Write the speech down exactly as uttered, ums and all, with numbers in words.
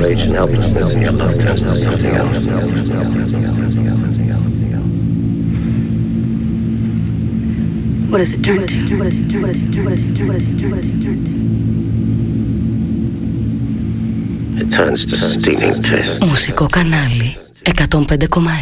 rage and helplessness, and your love turns to something else. What does it turn to? What does it turn to? What does it turn to? What does it turn to? What does it turn to? It turns to steaming piss. Μουσικό κανάλι εκατόν πέντε κόμμα